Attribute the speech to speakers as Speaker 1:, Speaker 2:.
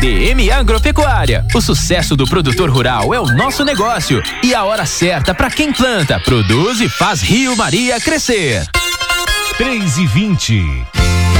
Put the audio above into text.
Speaker 1: DM Agropecuária. O sucesso do produtor rural é o nosso negócio e a hora certa para quem planta, produz e faz Rio Maria crescer.
Speaker 2: 3:20.